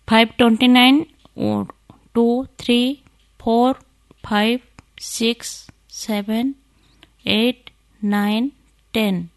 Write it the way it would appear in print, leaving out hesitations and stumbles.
529 2 3 4 5 6 7 8 9 10